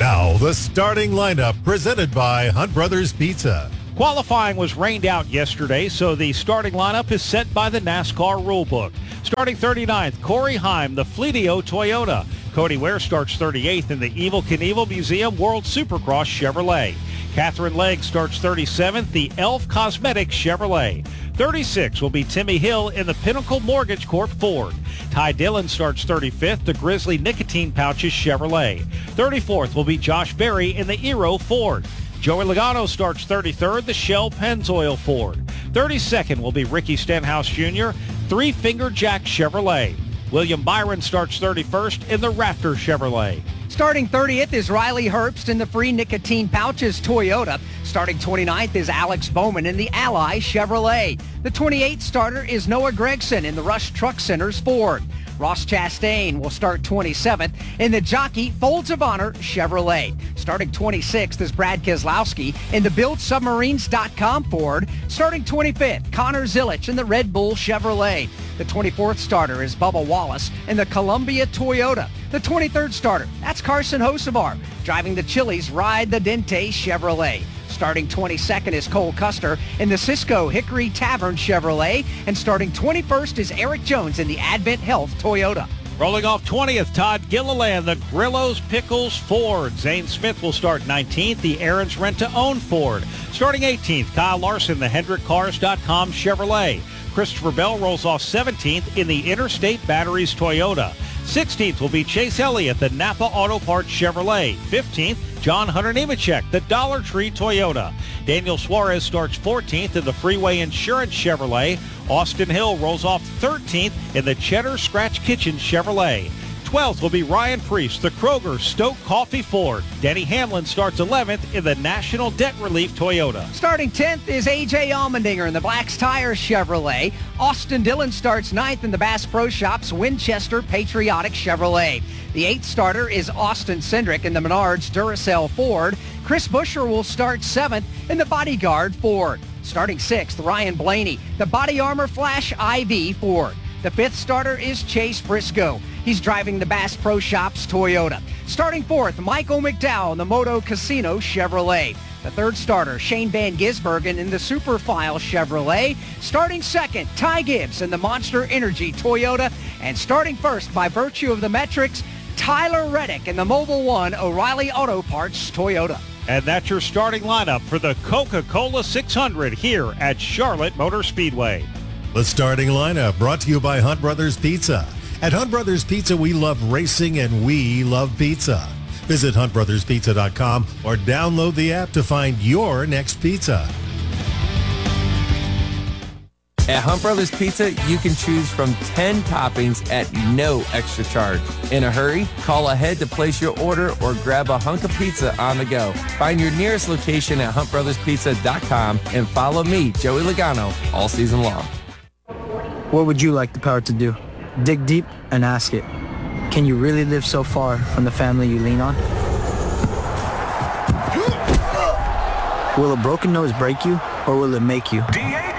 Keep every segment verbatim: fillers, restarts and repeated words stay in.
Now, the starting lineup presented by Hunt Brothers Pizza. Qualifying was rained out yesterday, so the starting lineup is set by the NASCAR rulebook. Starting thirty-ninth, Corey Heim, the Fleetio Toyota. Cody Ware starts thirty-eighth in the Evel Knievel Museum World Supercross Chevrolet. Catherine Legg starts thirty-seventh, the Elf Cosmetics Chevrolet. thirty-six will be Timmy Hill in the Pinnacle Mortgage Corp Ford. Ty Dillon starts thirty-fifth, the Grizzly Nicotine Pouches Chevrolet. thirty-fourth will be Josh Berry in the Eero Ford. Joey Logano starts thirty-third, the Shell Pennzoil Ford. thirty-second will be Ricky Stenhouse Junior, Three Finger Jack Chevrolet. William Byron starts thirty-first in the Raptor Chevrolet. Starting thirtieth is Riley Herbst in the Free Nicotine Pouches Toyota. Starting twenty-ninth is Alex Bowman in the Ally Chevrolet. The twenty-eighth starter is Noah Gregson in the Rush Truck Center's Ford. Ross Chastain will start twenty-seventh in the Jockey Folds of Honor Chevrolet. Starting twenty-sixth is Brad Keselowski in the Build Submarines dot com Ford. Starting twenty-fifth, Connor Zilich in the Red Bull Chevrolet. The twenty-fourth starter is Bubba Wallace in the Columbia Toyota. The twenty-third starter, that's Carson Hocevar, driving the Chili's Ride the Dente Chevrolet. Starting twenty-second is Cole Custer in the Cisco Hickory Tavern Chevrolet. And starting twenty-first is Eric Jones in the Advent Health Toyota. Rolling off twentieth, Todd Gilliland, the Grillo's Pickles Ford. Zane Smith will start nineteenth, the Aaron's Rent-to-Own Ford. Starting eighteenth, Kyle Larson, the Hendrick Cars dot com Chevrolet. Christopher Bell rolls off seventeenth in the Interstate Batteries Toyota. sixteenth will be Chase Elliott, the Napa Auto Parts Chevrolet. fifteenth, John Hunter Nemechek, the Dollar Tree Toyota. Daniel Suarez starts fourteenth in the Freeway Insurance Chevrolet. Austin Hill rolls off thirteenth in the Cheddar Scratch Kitchen Chevrolet. twelfth will be Ryan Priest, the Kroger Stoke Coffee Ford. Denny Hamlin starts eleventh in the National Debt Relief Toyota. Starting tenth is A J Allmendinger in the Black's Tire Chevrolet. Austin Dillon starts ninth in the Bass Pro Shops Winchester Patriotic Chevrolet. The eighth starter is Austin Cindric in the Menards Duracell Ford. Chris Buescher will start seventh in the Bodyguard Ford. Starting sixth, Ryan Blaney, the Body Armor Flash I V Ford. The fifth starter is Chase Briscoe. He's driving the Bass Pro Shops Toyota. Starting fourth, Michael McDowell in the Moto Casino Chevrolet. The third starter, Shane Van Gisbergen in the Superfile Chevrolet. Starting second, Ty Gibbs in the Monster Energy Toyota. And starting first, by virtue of the metrics, Tyler Reddick in the Mobil One O'Reilly Auto Parts Toyota. And that's your starting lineup for the Coca-Cola six hundred here at Charlotte Motor Speedway. The starting lineup brought to you by Hunt Brothers Pizza. At Hunt Brothers Pizza, we love racing and we love pizza. Visit hunt brothers pizza dot com or download the app to find your next pizza. At Hunt Brothers Pizza, you can choose from ten toppings at no extra charge. In a hurry, call ahead to place your order or grab a hunk of pizza on the go. Find your nearest location at hunt brothers pizza dot com and follow me, Joey Logano, all season long. What would you like the power to do? Dig deep and ask it. Can you really live so far from the family you lean on? Will a broken nose break you, or will it make you?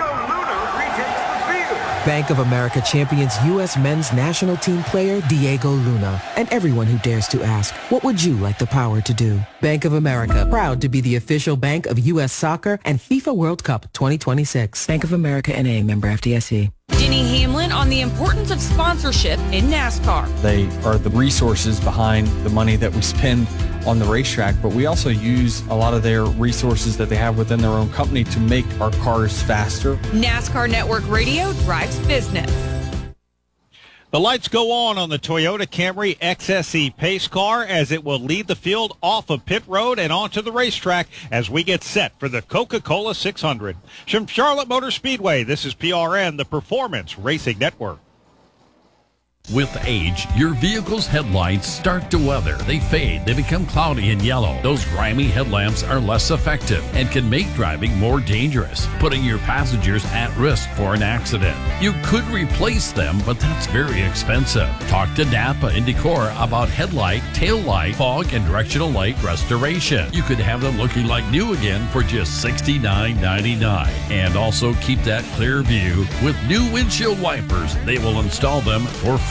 Bank of America champions U S men's national team player Diego Luna. And everyone who dares to ask, what would you like the power to do? Bank of America, proud to be the official bank of U S Soccer and FIFA World Cup twenty twenty-six. Bank of America N A, member F D I C. Denny Hamlin on the importance of sponsorship in NASCAR. They are the resources behind the money that we spend on the racetrack, but we also use a lot of their resources that they have within their own company to make our cars faster. NASCAR Network Radio drives business. The lights go on on the Toyota Camry X S E pace car as it will lead the field off of pit road and onto the racetrack as we get set for the Coca-Cola six hundred. From Charlotte Motor Speedway, this is P R N, the Performance Racing Network. With age, your vehicle's headlights start to weather. They fade, they become cloudy and yellow. Those grimy headlamps are less effective and can make driving more dangerous, putting your passengers at risk for an accident. You could replace them, but that's very expensive. Talk to Napa and Decor about headlight, tail light, fog, and directional light restoration. You could have them looking like new again for just sixty-nine ninety-nine. And also keep that clear view with new windshield wipers. They will install them for free.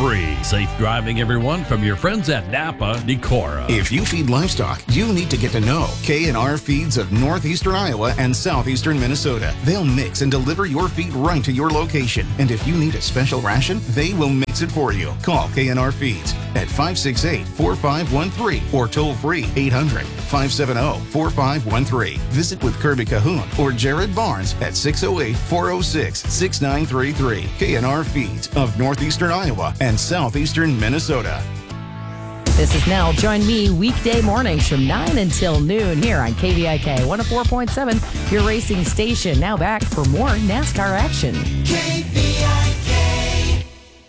free. Safe driving, everyone, from your friends at Napa Decorah. If you feed livestock, you need to get to know K and R Feeds of northeastern Iowa and southeastern Minnesota. They'll mix and deliver your feed right to your location. And if you need a special ration, they will mix it for you. Call K and R Feeds at five six eight, four five one three or toll free eight hundred, five seven zero, four five one three. Visit with Kirby Cahoon or Jared Barnes at six oh eight, four oh six, six nine three three. K and R Feeds of northeastern Iowa and southeastern Minnesota. This is Nell. Join me weekday mornings from nine until noon here on K V I K one oh four point seven, your racing station. Now back for more NASCAR action. K V I K.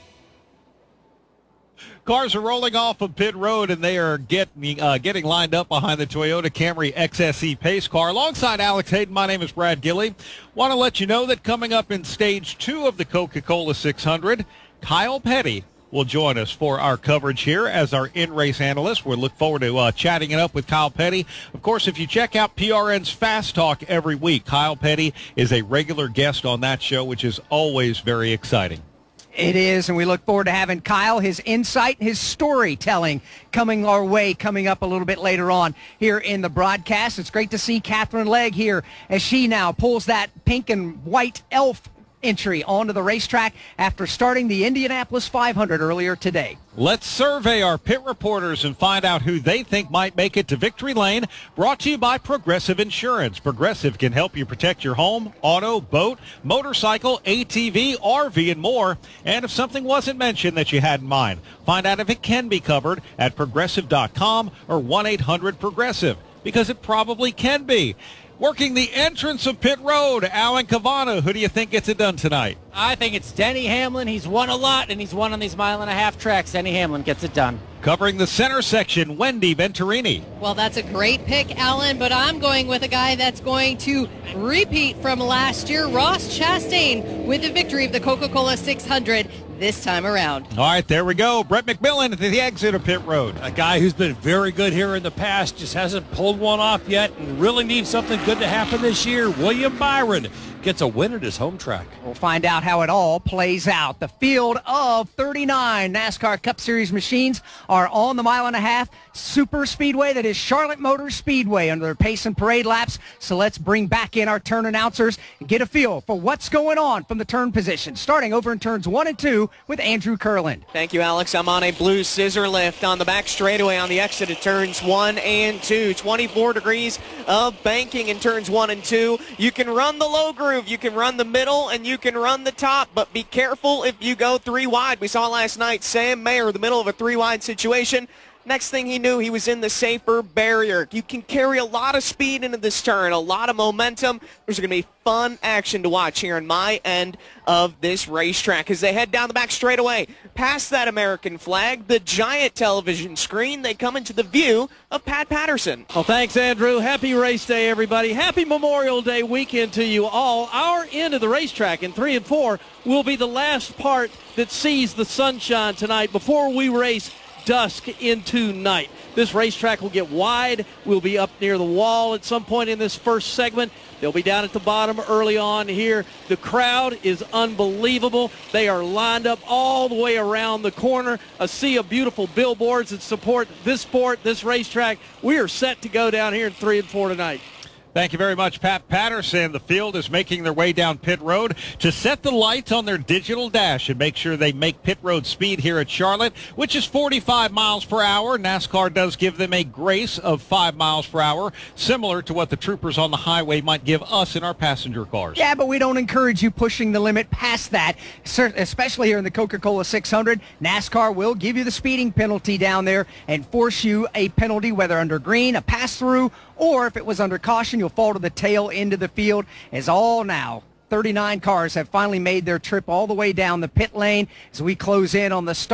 Cars are rolling off of pit road, and they are getting uh, getting lined up behind the Toyota Camry X S E pace car. Alongside Alex Hayden, my name is Brad Gilley. Want to let you know that coming up in stage two of the Coca-Cola six hundred, Kyle Petty will join us for our coverage here as our in-race analyst. We look forward to uh, chatting it up with Kyle Petty. Of course, if you check out P R N's Fast Talk every week, Kyle Petty is a regular guest on that show, which is always very exciting. It is, and we look forward to having Kyle, his insight, his storytelling coming our way, coming up a little bit later on here in the broadcast. It's great to see Catherine Legg here as she now pulls that pink and white elf entry onto the racetrack after starting the Indianapolis five hundred earlier today. Let's survey our pit reporters and find out who they think might make it to victory lane. Brought to you by Progressive Insurance. Progressive can help you protect your home, auto, boat, motorcycle, A T V, R V, and more. And if something wasn't mentioned that you had in mind, find out if it can be covered at progressive dot com or one eight hundred progressive, because it probably can be. Working the entrance of pit road, Alan Cavano. Who do you think gets it done tonight? I think it's Denny Hamlin. He's won a lot, and he's won on these mile and a half tracks. Denny Hamlin gets it done. Covering the center section, Wendy Venturini. Well, that's a great pick, Alan, but I'm going with a guy that's going to repeat from last year, Ross Chastain, with the victory of the Coca-Cola six hundred this time around. All right, there we go. Brett McMillan at the exit of pit road. A guy who's been very good here in the past, just hasn't pulled one off yet and really needs something good to happen this year. William Byron gets a win at his home track. We'll find out how it all plays out. The field of thirty-nine NASCAR Cup Series machines are on the mile and a half super speedway that is Charlotte Motor Speedway under their pace and parade laps. So let's bring back in our turn announcers and get a feel for what's going on from the turn position, starting over in turns one and two with Andrew Kurland. Thank you, Alex. I'm on a blue scissor lift on the back straightaway on the exit of turns one and two. twenty-four degrees of banking in turns one and two. You can run the low groove, you can run the middle, and you can run the top, but be careful if you go three wide. We saw last night Sam Mayer, the middle of a three wide situation. Next thing he knew, he was in the safer barrier. You can carry a lot of speed into this turn, a lot of momentum. There's going to be fun action to watch here on my end of this racetrack as they head down the back straightaway. Past that American flag, the giant television screen, they come into the view of Pat Patterson. Well, thanks, Andrew. Happy race day, everybody. Happy Memorial Day weekend to you all. Our end of the racetrack in three and four will be the last part that sees the sunshine tonight before we race dusk into night. This racetrack will get wide. We'll be up near the wall at some point in this first segment. They'll be down at the bottom early on here. The crowd is unbelievable. They are lined up all the way around the corner. A sea of beautiful billboards that support this sport, this racetrack. We are set to go down here in three and four tonight. Thank you very much, Pat Patterson. The field is making their way down pit road to set the lights on their digital dash and make sure they make pit road speed here at Charlotte, which is forty-five miles per hour. NASCAR does give them a grace of five miles per hour, similar to what the troopers on the highway might give us in our passenger cars. Yeah, but we don't encourage you pushing the limit past that, especially here in the Coca-Cola six hundred. NASCAR will give you the speeding penalty down there and force you a penalty, whether under green, a pass-through, or if it was under caution, you'll fall to the tail end of the field. As all now, thirty-nine cars have finally made their trip all the way down the pit lane as we close in on the start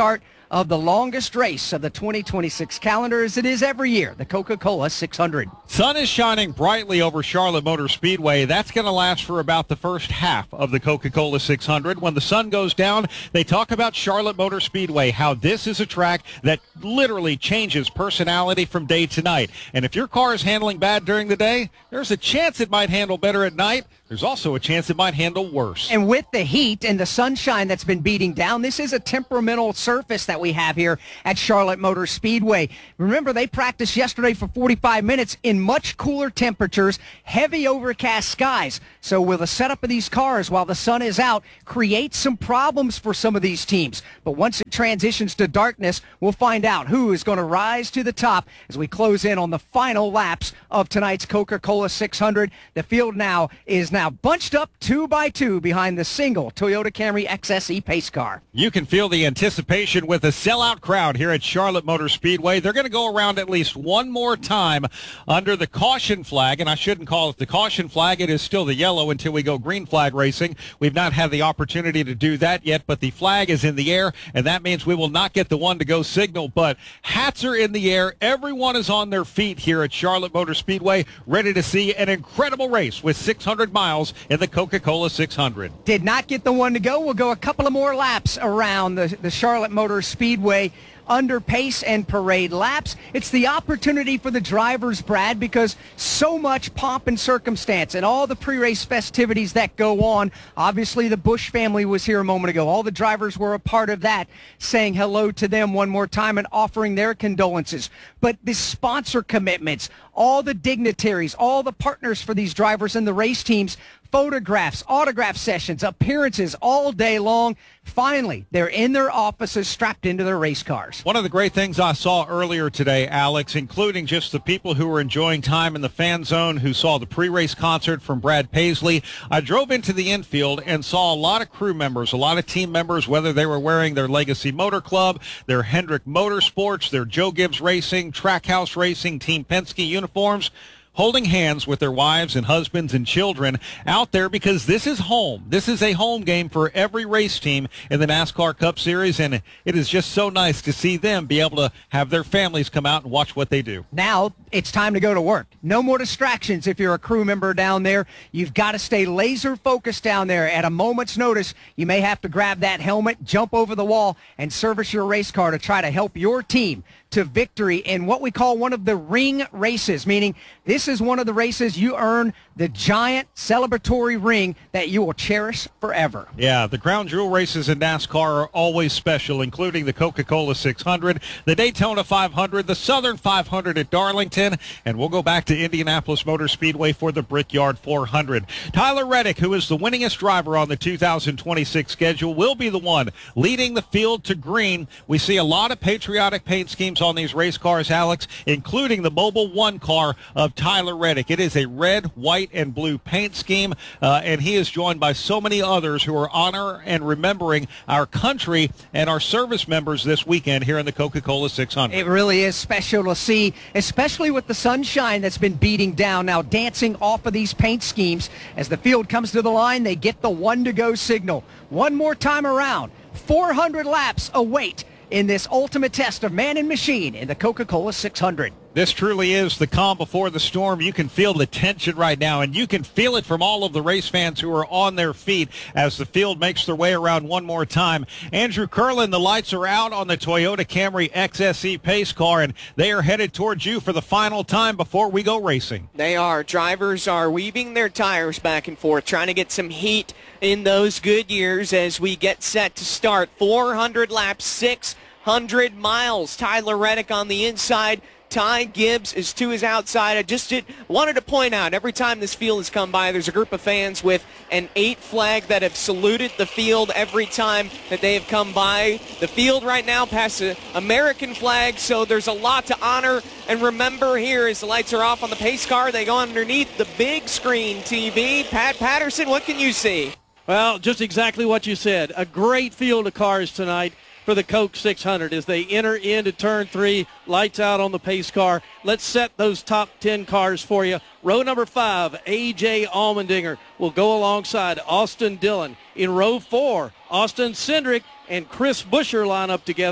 of the longest race of the twenty twenty-six calendar, as it is every year, the Coca-Cola six hundred. Sun is shining brightly over Charlotte Motor Speedway. That's going to last for about the first half of the Coca-Cola six hundred. When the sun goes down, they talk about Charlotte Motor Speedway, how this is a track that literally changes personality from day to night. And if your car is handling bad during the day, there's a chance it might handle better at night. There's also a chance it might handle worse. And with the heat and the sunshine that's been beating down, this is a temperamental surface that we have here at Charlotte Motor Speedway. Remember, they practiced yesterday for forty-five minutes in much cooler temperatures, heavy overcast skies. So will the setup of these cars while the sun is out create some problems for some of these teams? But once it transitions to darkness, we'll find out who is going to rise to the top as we close in on the final laps of tonight's Coca-Cola six hundred. The field now is now bunched up two by two behind the single Toyota Camry X S E pace car. You can feel the anticipation with a sellout crowd here at Charlotte Motor Speedway. They're going to go around at least one more time under the caution flag, and I shouldn't call it the caution flag. It is still the yellow until we go green flag racing. We've not had the opportunity to do that yet, but the flag is in the air, and that means we will not get the one to go signal, but hats are in the air. Everyone is on their feet here at Charlotte Motor Speedway, ready to see an incredible race with six hundred miles in the Coca-Cola six hundred. Did not get the one to go. We'll go a couple of more laps around the, the Charlotte Motor Speedway under pace and parade laps. It's the opportunity for the drivers, Brad, because so much pomp and circumstance and all the pre-race festivities that go on. Obviously, the Busch family was here a moment ago. All the drivers were a part of that, saying hello to them one more time and offering their condolences. But the sponsor commitments, all the dignitaries, all the partners for these drivers and the race teams, photographs, autograph sessions, appearances all day long. Finally, they're in their offices strapped into their race cars. One of the great things I saw earlier today, Alex, including just the people who were enjoying time in the fan zone who saw the pre-race concert from Brad Paisley. I drove into the infield and saw a lot of crew members, a lot of team members, whether they were wearing their Legacy Motor Club, their Hendrick Motorsports, their Joe Gibbs Racing, Trackhouse Racing, Team Penske uniforms, holding hands with their wives and husbands and children out there because this is home. This is a home game for every race team in the NASCAR Cup Series, and it is just so nice to see them be able to have their families come out and watch what they do. Now it's time to go to work. No more distractions if you're a crew member down there. You've got to stay laser focused down there. At a moment's notice, you may have to grab that helmet, jump over the wall, and service your race car to try to help your team to victory in what we call one of the ring races, meaning this is one of the races you earn the giant celebratory ring that you will cherish forever. Yeah, the crown jewel races in NASCAR are always special, including the Coca-Cola six hundred, the Daytona five hundred, the Southern five hundred at Darlington, and we'll go back to Indianapolis Motor Speedway for the Brickyard four hundred. Tyler Reddick, who is the winningest driver on the two thousand twenty-six schedule, will be the one leading the field to green. We see a lot of patriotic paint schemes on these race cars, Alex, including the Mobile One car of Tyler Reddick. It is a red, white, and blue paint scheme, uh, and he is joined by so many others who are honor and remembering our country and our service members this weekend here in the Coca-Cola six hundred. It really is special to see, especially with the sunshine that's been beating down now, dancing off of these paint schemes. As the field comes to the line, they get the one-to-go signal. One more time around. four hundred laps await in this ultimate test of man and machine in the Coca-Cola six hundred. This truly is the calm before the storm. You can feel the tension right now, and you can feel it from all of the race fans who are on their feet as the field makes their way around one more time. Andrew Curlin, the lights are out on the Toyota Camry X S E pace car, and they are headed towards you for the final time before we go racing. They are. Drivers are weaving their tires back and forth, trying to get some heat in those good years as we get set to start. four hundred laps, six hundred miles. Tyler Reddick on the inside. Ty Gibbs is to his outside. I just did, wanted to point out, every time this field has come by, there's a group of fans with an eight flag that have saluted the field every time that they have come by. The field right now passes an American flag, so there's a lot to honor and remember here as the lights are off on the pace car. They go underneath the big screen T V. Pat Patterson, what can you see? Well, just exactly what you said. A great field of cars tonight for the Coke six hundred as they enter into turn three. Lights out on the pace car. Let's set those top ten cars for you. Row number five, A J Allmendinger will go alongside Austin Dillon. In row four, Austin Cindric and Chris Buescher line up together.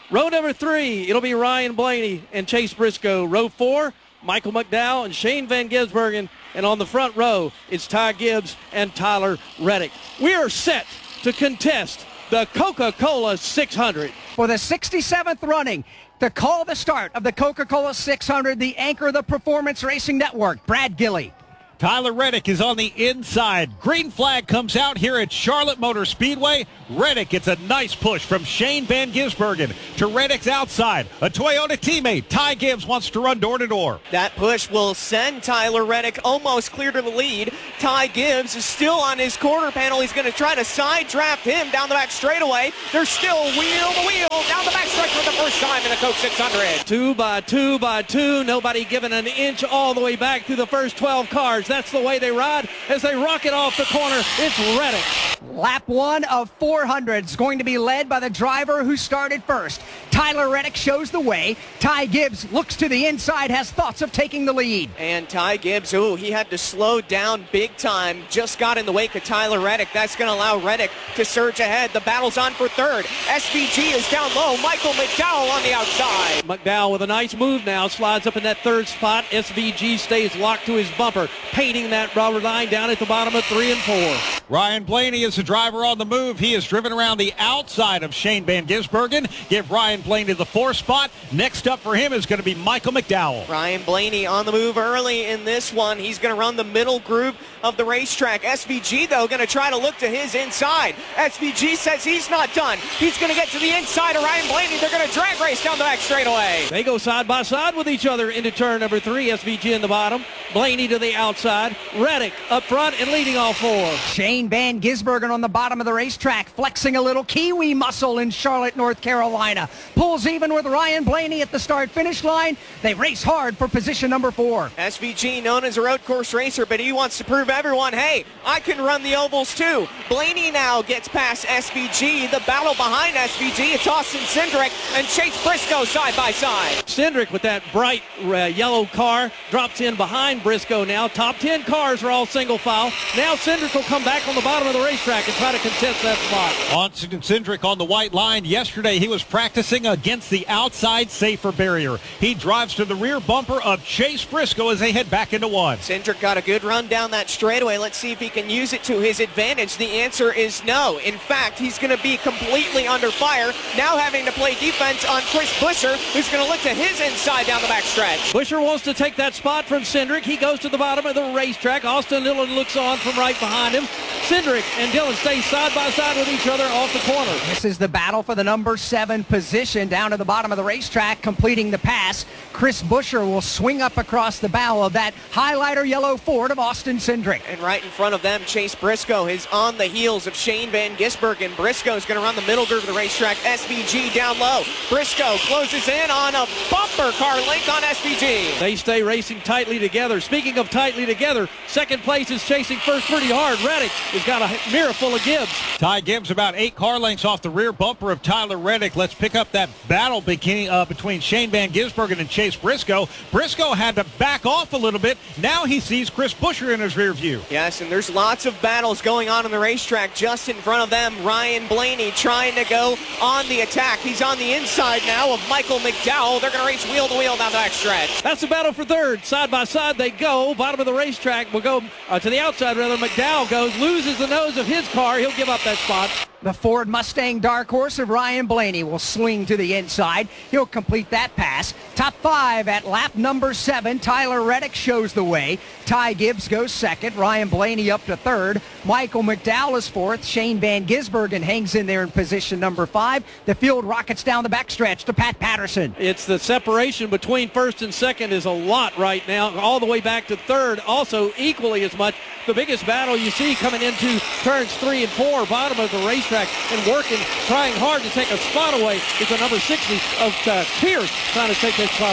Row number three, it'll be Ryan Blaney and Chase Briscoe. Row four, Michael McDowell and Shane Van Gisbergen. And on the front row, it's Ty Gibbs and Tyler Reddick. We are set to contest the Coca-Cola six hundred. For the sixty-seventh running, to call the start of the Coca-Cola six hundred, the anchor of the Performance Racing Network, Brad Gilley. Tyler Reddick is on the inside. Green flag comes out here at Charlotte Motor Speedway. Reddick gets a nice push from Shane Van Gisbergen to Reddick's outside. A Toyota teammate, Ty Gibbs, wants to run door to door. That push will send Tyler Reddick almost clear to the lead. Ty Gibbs is still on his quarter panel. He's going to try to side draft him down the back straightaway. They're still wheel to wheel down the back stretch for the first time in the Coke six hundred. Two by two by two. Nobody giving an inch all the way back through the first twelve cars. That's the way they ride as they rocket off the corner. It's Reddick. Lap one of four hundred is going to be led by the driver who started first. Tyler Reddick shows the way. Ty Gibbs looks to the inside, has thoughts of taking the lead. And Ty Gibbs, ooh, he had to slow down big time. Just got in the wake of Tyler Reddick. That's going to allow Reddick to surge ahead. The battle's on for third. S V G is down low. Michael McDowell on the outside. McDowell with a nice move now. Slides up in that third spot. S V G stays locked to his bumper, painting that rubber line down at the bottom of three and four. Ryan Blaney is the driver on the move. He is driven around the outside of Shane Van Gisbergen. Give Ryan Blaney the fourth spot. Next up for him is going to be Michael McDowell. Ryan Blaney on the move early in this one. He's going to run the middle group of the racetrack. S V G, though, going to try to look to his inside. S V G says he's not done. He's going to get to the inside of Ryan Blaney. They're going to drag race down the back straightaway. They go side by side with each other into turn number three. S V G in the bottom. Blaney to the outside. Reddick up front and leading all four. Shane Van Gisbergen on the bottom of the racetrack, flexing a little Kiwi muscle in Charlotte, North Carolina. Pulls even with Ryan Blaney at the start-finish line. They race hard for position number four. S V G, known as a road course racer, but he wants to prove everyone, hey, I can run the ovals too. Blaney now gets past S V G. The battle behind S V G, it's Austin Cindric and Chase Briscoe side by side. Cindric with that bright uh, yellow car drops in behind Briscoe now. Top ten cars are all single file. Now Cindric will come back on the bottom of the racetrack and try to contest that spot. Austin Cindric on the white line. Yesterday he was practicing against the outside safer barrier. He drives to the rear bumper of Chase Briscoe as they head back into one. Cindric got a good run down that straightaway. Let's see if he can use it to his advantage. The answer is no. In fact, he's going to be completely under fire, now having to play defense on Chris Buescher, who's going to look to his inside down the back stretch. Buescher wants to take that spot from Cindric. He goes to the bottom of the racetrack. Austin Dillon looks on from right behind him. Cindric and Dillon stay side by side with each other off the corner. This is the battle for the number seven position down to the bottom of the racetrack, completing the pass. Chris Buescher will swing up across the bow of that highlighter yellow Ford of Austin Cindric. And right in front of them, Chase Briscoe is on the heels of Shane Van Gisbergen. Briscoe's going to run the middle groove of the racetrack. S V G down low. Briscoe closes in on a bumper car link on S V G. They stay racing tightly together. Speaking of tightly together, second place is chasing first pretty hard. Reddick has got a mirror full of Gibbs. Ty Gibbs about eight car lengths off the rear bumper of Tyler Reddick. Let's pick up that battle beginning, uh, between Shane Van Gisbergen and Chase Briscoe. Briscoe had to back off a little bit. Now he sees Chris Buescher in his rear view. Yes, and there's lots of battles going on in the racetrack. Just in front of them, Ryan Blaney trying to go on the attack. He's on the inside now of Michael McDowell. They're going to race wheel to wheel down the back stretch. That's the battle for third. Side by side they go. Bottom of the racetrack will go uh, to the outside rather. McDowell goes, loses the nose of his car. He'll give up that spot. The Ford Mustang dark horse of Ryan Blaney will swing to the inside. He'll complete that pass. Top five at lap number seven. Tyler Reddick shows the way. Ty Gibbs goes second. Ryan Blaney up to third. Michael McDowell is fourth. Shane Van Gisbergen hangs in there in position number five. The field rockets down the backstretch to Pat Patterson. It's the separation between first and second is a lot right now, all the way back to third, also equally as much. The biggest battle you see coming into turns three and four, bottom of the racetrack, and working, trying hard to take a spot away is the number sixty of uh, Pierce trying to take that spot away.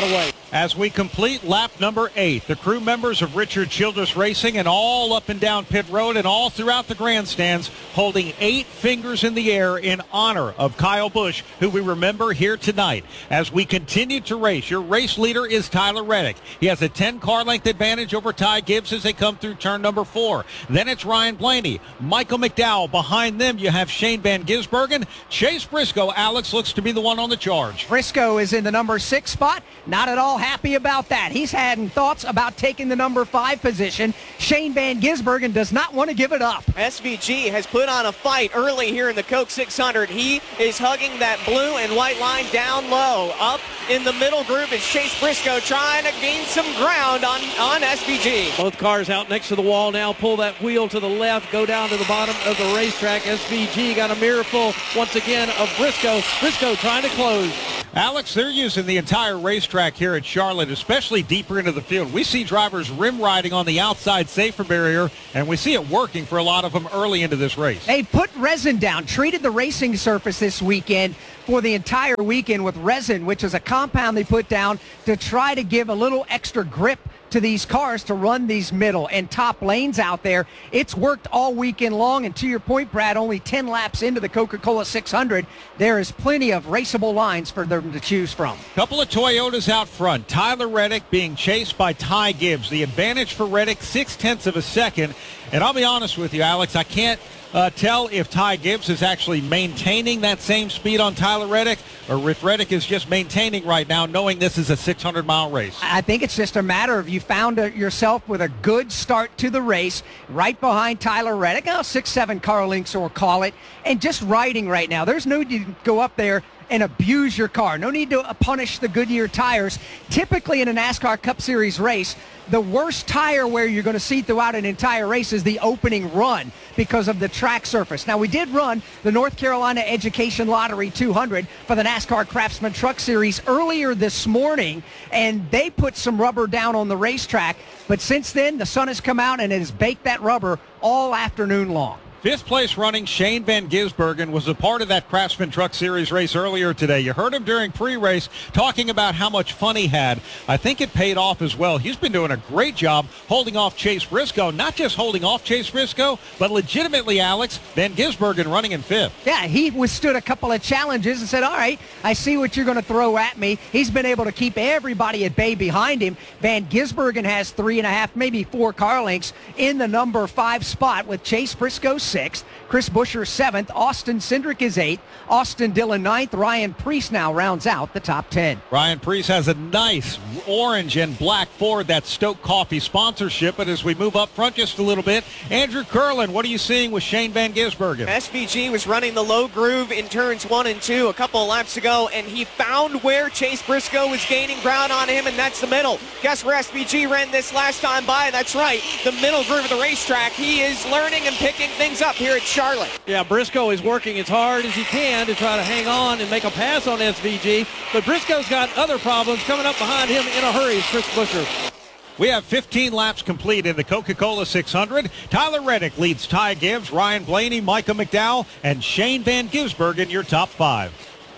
As we complete lap number eight, the crew members of Richard Childress Racing and all up and down pit road and all throughout the grandstands holding eight fingers in the air in honor of Kyle Busch, who we remember here tonight. As we continue to race, your race leader is Tyler Reddick. He has a ten car length advantage over Ty Gibbs as they come through turn number four. Then it's Ryan Blaney, Michael McDowell. Behind them, you have Shane Van Gisbergen. Chase Briscoe, Alex, looks to be the one on the charge. Briscoe is in the number six spot. Not at all happy about that. He's had thoughts about taking the number five position. Shane Van Gisbergen does not want to give it up. S V G has put on a fight early here in the Coke six hundred. He is hugging that blue and white line down low. Up in the middle group is Chase Briscoe trying to gain some ground on, on S V G. Both cars out next to the wall now. Pull that wheel to the left. Go down to the bottom of the racetrack. S V G got a mirrorful once again of Briscoe. Briscoe trying to close. Alex, they're using the entire racetrack here at Charlotte, especially deeper into the field. We see drivers rim riding on the outside safer barrier, and we see it working for a lot of them early into this race. They put resin down, treated the racing surface this weekend for the entire weekend with resin, which is a compound they put down to try to give a little extra grip to these cars to run these middle and top lanes out there. It's worked all weekend long, and to your point, Brad, only ten laps into the Coca-Cola six hundred, there is plenty of raceable lines for them to choose from. Couple of Toyotas out front. Tyler Reddick being chased by Ty Gibbs. The advantage for Reddick, six-tenths of a second. And I'll be honest with you, Alex, I can't Uh, tell if Ty Gibbs is actually maintaining that same speed on Tyler Reddick, or if Reddick is just maintaining right now, knowing this is a six hundred mile race. I think it's just a matter of you found a, yourself with a good start to the race, right behind Tyler Reddick, oh, six, seven car lengths, or call it, and just riding right now. There's no need to go up there and abuse your car. No need to punish the Goodyear tires. Typically in a NASCAR Cup Series race, the worst tire wear you're going to see throughout an entire race is the opening run because of the track surface. Now, we did run the North Carolina Education Lottery two hundred for the NASCAR Craftsman Truck Series earlier this morning, and they put some rubber down on the racetrack. But since then, the sun has come out and it has baked that rubber all afternoon long. Fifth place running Shane Van Gisbergen was a part of that Craftsman Truck Series race earlier today. You heard him during pre-race talking about how much fun he had. I think it paid off as well. He's been doing a great job holding off Chase Briscoe. Not just holding off Chase Briscoe, but legitimately, Alex, Van Gisbergen running in fifth. Yeah, he withstood a couple of challenges and said, all right, I see what you're going to throw at me. He's been able to keep everybody at bay behind him. Van Gisbergen has three and a half, maybe four car lengths in the number five spot with Chase Briscoe sixth, Chris Buescher seventh, Austin Cindric is eighth, Austin Dillon ninth, Ryan Preece now rounds out the top ten. Ryan Preece has a nice orange and black Ford, that Stoke Coffee sponsorship, but as we move up front just a little bit, Andrew Curlin, what are you seeing with Shane Van Gisbergen? S V G was running the low groove in turns one and two a couple of laps ago, and he found where Chase Briscoe was gaining ground on him, and that's the middle. Guess where S V G ran this last time by? That's right, the middle groove of the racetrack. He is learning and picking things up here at Charlotte. Yeah, Briscoe is working as hard as he can to try to hang on and make a pass on S V G, but Briscoe's got other problems coming up behind him in a hurry is Chris Buescher. We have fifteen laps complete in the Coca-Cola six hundred. Tyler Reddick leads Ty Gibbs, Ryan Blaney, Micah McDowell, and Shane Van Gisbergen, your top five.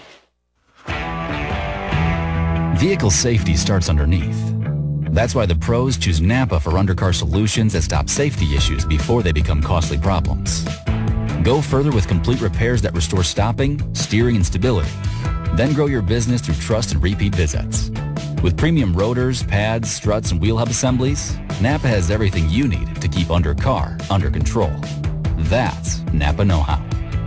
Vehicle safety starts underneath. That's why the pros choose Napa for undercar solutions that stop safety issues before they become costly problems. Go further with complete repairs that restore stopping, steering, and stability. Then grow your business through trust and repeat visits. With premium rotors, pads, struts, and wheel hub assemblies, Napa has everything you need to keep undercar under control. That's Napa know-how.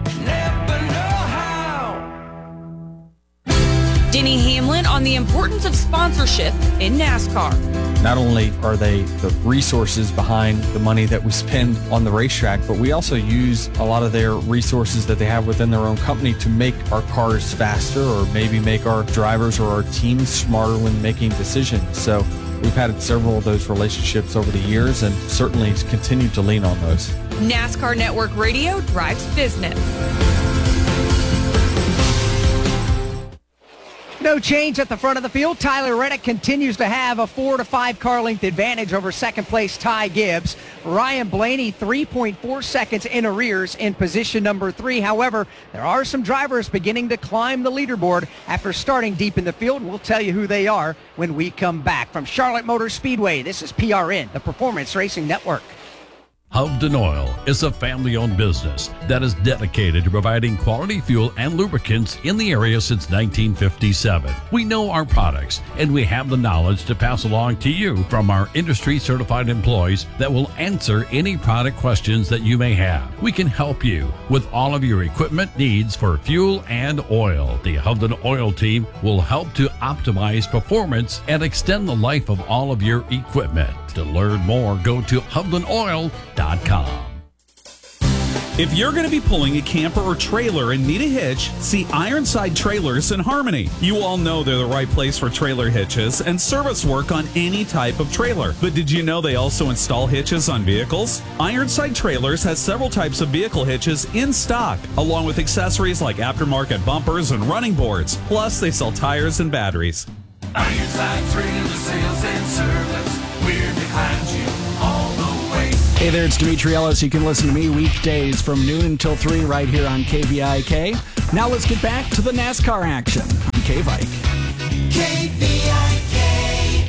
Denny Hamlin on the importance of sponsorship in NASCAR. Not only are they the resources behind the money that we spend on the racetrack, but we also use a lot of their resources that they have within their own company to make our cars faster, or maybe make our drivers or our teams smarter when making decisions. So we've had several of those relationships over the years and certainly continue to lean on those. NASCAR Network Radio drives business. No change at the front of the field. Tyler Reddick continues to have a four to five car length advantage over second place Ty Gibbs. Ryan Blaney three point four seconds in arrears in position number three. However, there are some drivers beginning to climb the leaderboard after starting deep in the field. We'll tell you who they are when we come back. From Charlotte Motor Speedway, this is P R N, the Performance Racing Network. Hovden Oil is a family-owned business that is dedicated to providing quality fuel and lubricants in the area since nineteen fifty-seven. We know our products, and we have the knowledge to pass along to you from our industry-certified employees that will answer any product questions that you may have. We can help you with all of your equipment needs for fuel and oil. The Hovden Oil team will help to optimize performance and extend the life of all of your equipment. To learn more, go to hovden oil dot com. If you're going to be pulling a camper or trailer and need a hitch, see Ironside Trailers in Harmony. You all know they're the right place for trailer hitches and service work on any type of trailer. But did you know they also install hitches on vehicles? Ironside Trailers has several types of vehicle hitches in stock, along with accessories like aftermarket bumpers and running boards. Plus, they sell tires and batteries. Ironside Trailer Sales and Service. We're behind you all the way. Hey there, it's Dimitri Ellis. You can listen to me weekdays from noon until three right here on K V I K. Now let's get back to the NASCAR action on K-Vike. K V I K.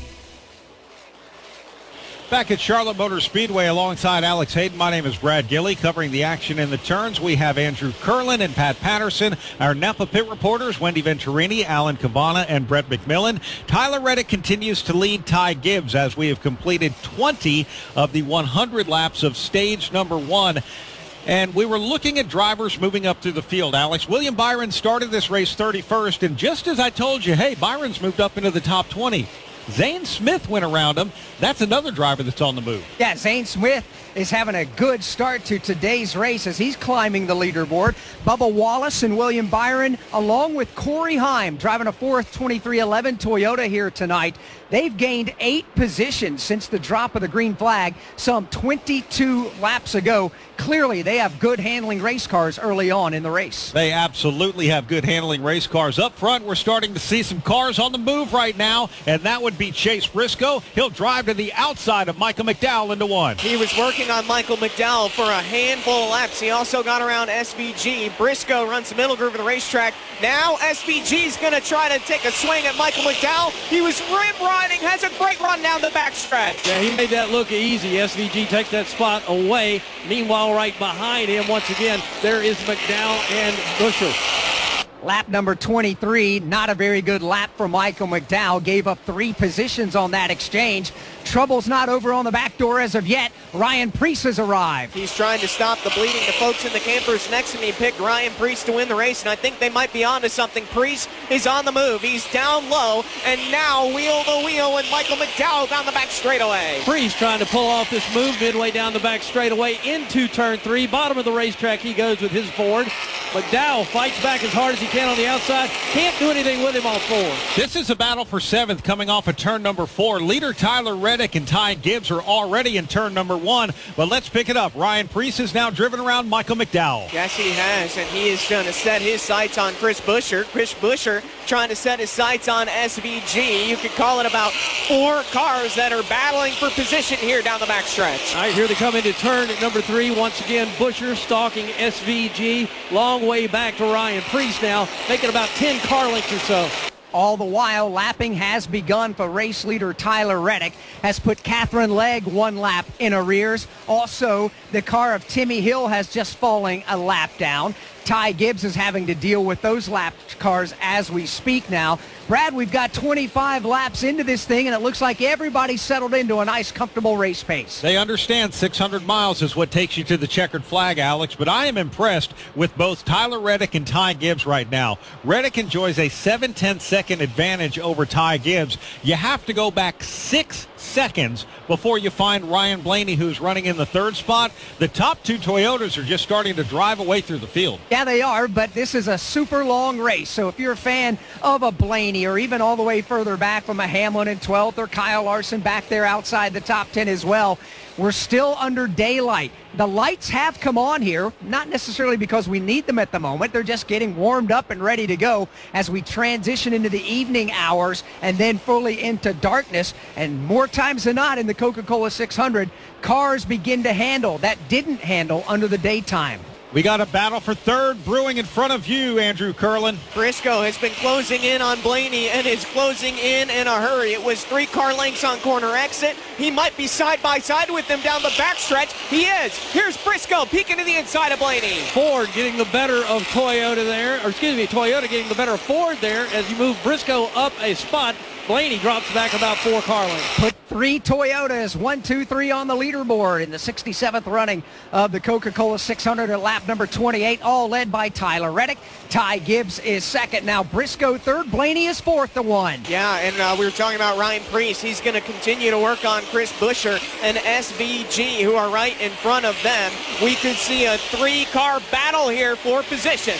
Back at Charlotte Motor Speedway alongside Alex Hayden, my name is Brad Gilly. Covering the action in the turns, we have Andrew Curlin and Pat Patterson. Our Napa pit reporters, Wendy Venturini, Alan Cavana, and Brett McMillan. Tyler Reddick continues to lead Ty Gibbs as we have completed twenty of the one hundred laps of stage number one. And we were looking at drivers moving up through the field, Alex. William Byron started this race thirty-first, and just as I told you, hey, Byron's moved up into the top twenty. Zane Smith went around him. That's another driver that's on the move. Yeah, Zane Smith is having a good start to today's race as he's climbing the leaderboard. Bubba Wallace and William Byron, along with Corey Heim, driving a fourth twenty-three eleven Toyota here tonight. They've gained eight positions since the drop of the green flag some twenty-two laps ago. Clearly, they have good handling race cars early on in the race. They absolutely have good handling race cars. Up front, we're starting to see some cars on the move right now, and that would be Chase Briscoe. He'll drive to the outside of Michael McDowell into one. He was working on Michael McDowell for a handful of laps. He also got around S V G. Briscoe runs the middle groove of the racetrack. Now S V G's going to try to take a swing at Michael McDowell. He was rim riding, has a great run down the backstretch. Yeah, he made that look easy. S V G takes that spot away. Meanwhile, right behind him, once again, there is McDowell and Busher. Lap number twenty-three, not a very good lap for Michael McDowell. Gave up three positions on that exchange. Trouble's not over on the back door as of yet. Ryan Preece has arrived. He's trying to stop the bleeding. The folks in the campers next to me picked Ryan Preece to win the race, and I think they might be onto something. Preece is on the move. He's down low, and now wheel to wheel, and Michael McDowell down the back straightaway. Preece trying to pull off this move midway down the back straightaway into turn three. Bottom of the racetrack he goes with his Ford. McDowell fights back as hard as he can on the outside. Can't do anything with him on four. This is a battle for seventh coming off of turn number four. Leader Tyler Reddick and Ty Gibbs are already in turn number one, but let's pick it up. Ryan Preece has now driven around Michael McDowell. Yes, he has, and he is going to set his sights on Chris Busher. Chris Busher trying to set his sights on S V G. You could call it about four cars that are battling for position here down the backstretch. All right, here they come into turn at number three. Once again, Busher stalking S V G. Long way back to Ryan Preece now, making about ten car lengths or so. All the while, lapping has begun for race leader Tyler Reddick, has put Catherine Legg one lap in arrears. Also, the car of Timmy Hill has just fallen a lap down. Ty Gibbs is having to deal with those lap cars as we speak now. Brad, we've got twenty-five laps into this thing, and it looks like everybody's settled into a nice, comfortable race pace. They understand six hundred miles is what takes you to the checkered flag, Alex, but I am impressed with both Tyler Reddick and Ty Gibbs right now. Reddick enjoys a seven tenths second advantage over Ty Gibbs. You have to go back six seconds before you find Ryan Blaney, who's running in the third spot. The top two Toyotas are just starting to drive away through the field. Yeah, Yeah, they are, but this is a super long race. So if you're a fan of a Blaney or even all the way further back from a Hamlin in twelfth or Kyle Larson back there outside the top ten as well, we're still under daylight. The lights have come on here, not necessarily because we need them at the moment. They're just getting warmed up and ready to go as we transition into the evening hours and then fully into darkness. And more times than not in the Coca-Cola six hundred, cars begin to handle that didn't handle under the daytime. We got a battle for third brewing in front of you, Andrew Curlin. Briscoe has been closing in on Blaney and is closing in in a hurry. It was three car lengths on corner exit. He might be side by side with them down the backstretch. He is. Here's Briscoe peeking to the inside of Blaney. Ford getting the better of Toyota there, or excuse me, Toyota getting the better of Ford there as you move Briscoe up a spot. Blaney drops back about four car lengths. Put three Toyotas, one, two, three on the leaderboard in the sixty-seventh running of the Coca-Cola six hundred at lap number twenty-eight, all led by Tyler Reddick. Ty Gibbs is second. Now Briscoe third. Blaney is fourth to one. Yeah, and uh, we were talking about Ryan Preece. He's going to continue to work on Chris Buescher and S V G, who are right in front of them. We could see a three-car battle here for position.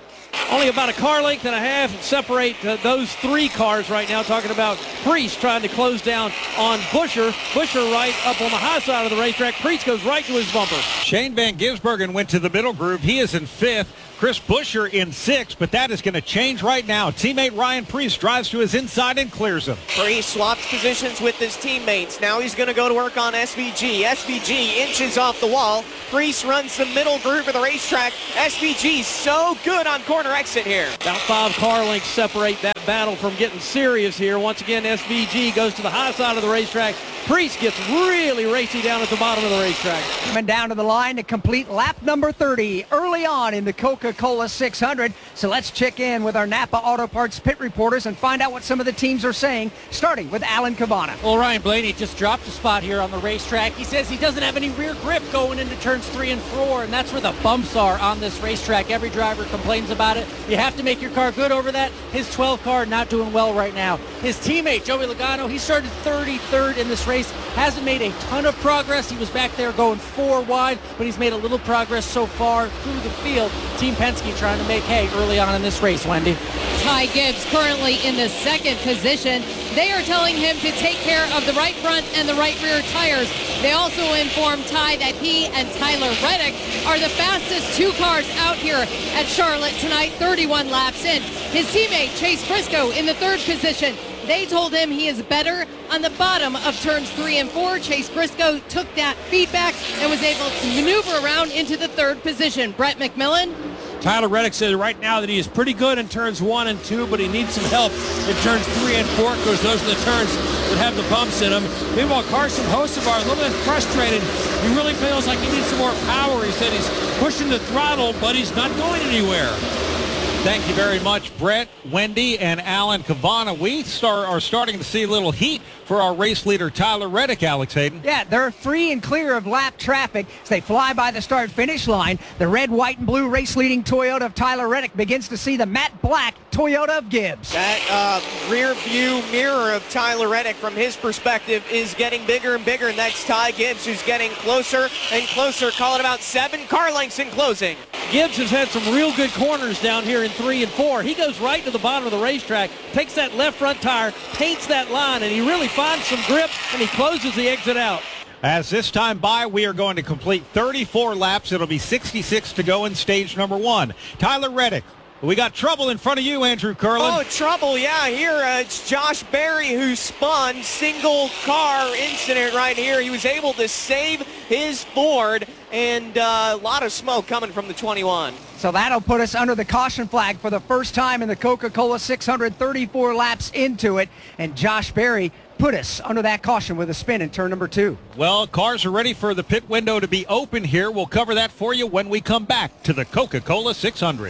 Only about a car length and a half separate uh, those three cars right now. Talking about Priest trying to close down on Buescher. Buescher right up on the high side of the racetrack. Priest goes right to his bumper. Shane Van Gisbergen went to the middle groove. He is in fifth. Chris Buescher in sixth, but that is going to change right now. Teammate Ryan Preece drives to his inside and clears him. Preece swaps positions with his teammates. Now he's going to go to work on S V G. S V G inches off the wall. Preece runs the middle groove of the racetrack. S V G so good on corner exit here. About five car lengths separate that battle from getting serious here. Once again, S V G goes to the high side of the racetrack. Preece gets really racy down at the bottom of the racetrack. Coming down to the line to complete lap number thirty early on in the Coca-Cola six hundred. So let's check in with our Napa Auto Parts pit reporters and find out what some of the teams are saying, starting with Alan Cavana. Well, Ryan Blaney just dropped a spot here on the racetrack. He says he doesn't have any rear grip going into turns three and four, and that's where the bumps are on this racetrack. Every driver complains about it. You have to make your car good over that. His twelve car not doing well right now. His teammate, Joey Logano, he started thirty-third in this race. Hasn't made a ton of progress. He was back there going four wide, but he's made a little progress so far through the field. Team Penske trying to make hay early on in this race, Wendy. Ty Gibbs currently in the second position. They are telling him to take care of the right front and the right rear tires. They also informed Ty that he and Tyler Reddick are the fastest two cars out here at Charlotte tonight, thirty-one laps in. His teammate Chase Briscoe in the third position. They told him he is better on the bottom of turns three and four. Chase Briscoe took that feedback and was able to maneuver around into the third position. Brett McMillan. Tyler Reddick said right now that he is pretty good in turns one and two, but he needs some help in turns three and four because those are the turns that have the bumps in them. Meanwhile, Carson Hocevar, a little bit frustrated. He really feels like he needs some more power. He said he's pushing the throttle, but he's not going anywhere. Thank you very much, Brett, Wendy, and Alan Cavana. We start, are starting to see a little heat for our race leader, Tyler Reddick, Alex Hayden. Yeah, they're free and clear of lap traffic as they fly by the start-finish line. The red, white, and blue race-leading Toyota of Tyler Reddick begins to see the matte black Toyota of Gibbs. That uh, rear view mirror of Tyler Reddick from his perspective is getting bigger and bigger, and that's Ty Gibbs who's getting closer and closer. Call it about seven car lengths in closing. Gibbs has had some real good corners down here in three and four. He goes right to the bottom of the racetrack, takes that left front tire, paints that line, and he really finds some grip, and he closes the exit out. As this time by, we are going to complete thirty-four laps. It'll be sixty-six to go in stage number one. Tyler Reddick, we got trouble in front of you, Andrew Curlin. Oh, trouble, yeah. Here, uh, it's Josh Berry who spun. Single car incident right here. He was able to save his Ford, and uh, a lot of smoke coming from the twenty-one. So that'll put us under the caution flag for the first time in the Coca-Cola six hundred, thirty-four laps into it. And Josh Berry put us under that caution with a spin in turn number two. Well, cars are ready for the pit window to be open here. We'll cover that for you when we come back to the Coca-Cola six hundred.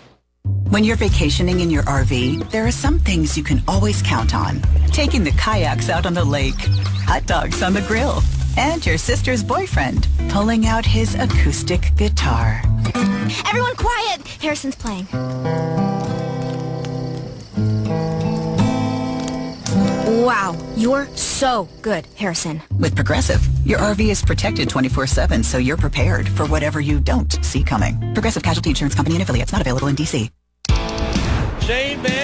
When you're vacationing in your R V, there are some things you can always count on. Taking the kayaks out on the lake, hot dogs on the grill, and your sister's boyfriend pulling out his acoustic guitar. Everyone quiet! Harrison's playing. Wow, you're so good, Harrison. With Progressive, Your R V is protected twenty-four seven, so you're prepared for whatever you don't see coming. Progressive Casualty Insurance Company and affiliates, not available in D C. Shane Van